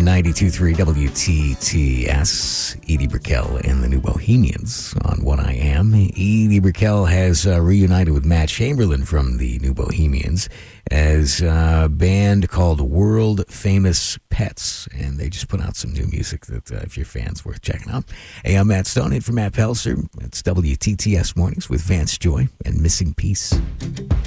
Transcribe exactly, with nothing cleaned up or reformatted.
ninety-two point three W T T S. Edie Brickell and the New Bohemians on What I Am. Edie Brickell has uh, reunited with Matt Chamberlain from the New Bohemians as a band called World Famous Pets, and they just put out some new music that, uh, if you're fans, worth checking out. Hey, I'm Matt Stone, in for Matt Pelser. It's W T T S Mornings with Vance Joy and Missing Piece.